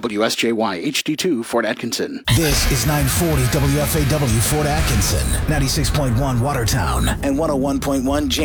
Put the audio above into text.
WSJY HD2 Fort Atkinson. This is 940 WFAW Fort Atkinson, 96.1 Watertown, and 101.1 James.